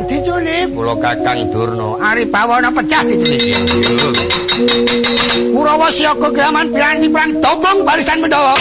diculik. Kula Kakang Durna. Ari bawana pecah diculik. Kurawa Siyaga Graman piranti perang dobong barisan Pandhawa.